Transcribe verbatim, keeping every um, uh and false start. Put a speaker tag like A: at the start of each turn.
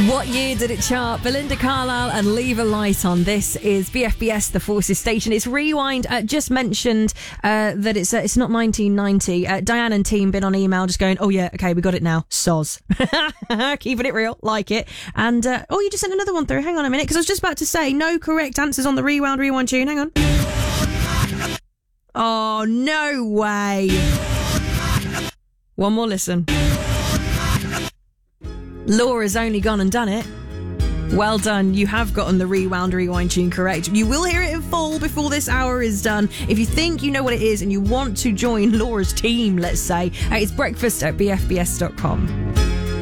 A: What year did it chart? Belinda Carlisle and Leave a Light On. This is B F B S, the Forces station. It's Rewind. Uh, just mentioned uh, that it's uh, it's not nineteen ninety. Uh, Diane and team been on email just going, oh yeah, okay, we got it now. Soz. Keeping it real, like it. And, uh, oh, you just sent another one through. Hang on a minute, because I was just about to say no correct answers on the Rewound Rewind tune. Hang on. Oh, no way. One more listen. Laura's only gone and done it. Well done. You have gotten the Rewound Rewind tune correct. You will hear it in full before this hour is done. If you think you know what it is and you want to join Laura's team, let's say, uh, it's breakfast at b f b s dot com.